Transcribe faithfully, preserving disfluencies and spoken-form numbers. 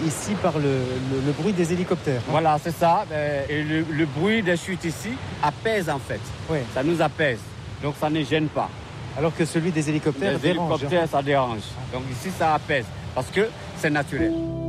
ici par le, le, le bruit des hélicoptères. Hein. Voilà, c'est ça. Et le, le bruit des chutes ici apaise en fait. Oui. Ça nous apaise. Donc ça ne gêne pas. Alors que celui des hélicoptères Les dérange. hélicoptères, ça dérange. Donc ici, ça apaise. Parce que c'est naturel.